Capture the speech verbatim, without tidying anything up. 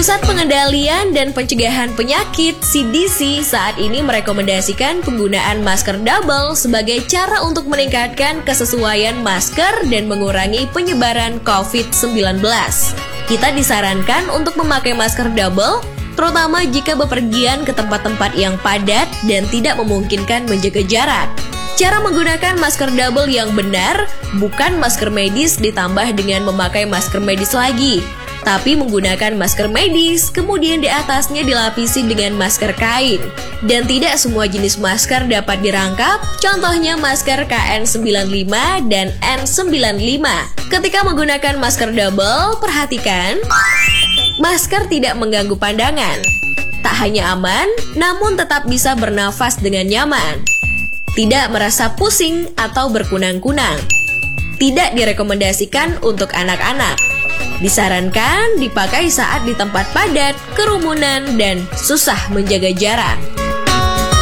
Pusat Pengendalian dan Pencegahan Penyakit C D C saat ini merekomendasikan penggunaan masker double sebagai cara untuk meningkatkan kesesuaian masker dan mengurangi penyebaran covid sembilan belas. Kita disarankan untuk memakai masker double, terutama jika bepergian ke tempat-tempat yang padat dan tidak memungkinkan menjaga jarak. Cara menggunakan masker double yang benar bukan masker medis ditambah dengan memakai masker medis lagi, tapi menggunakan masker medis, kemudian di atasnya dilapisi dengan masker kain. Dan tidak semua jenis masker dapat dirangkap, contohnya masker K N sembilan puluh lima dan N sembilan puluh lima. Ketika menggunakan masker double, perhatikan, masker tidak mengganggu pandangan. Tak hanya aman, namun tetap bisa bernafas dengan nyaman. Tidak merasa pusing atau berkunang-kunang. Tidak direkomendasikan untuk anak-anak. Disarankan dipakai saat di tempat padat, kerumunan, dan susah menjaga jarak.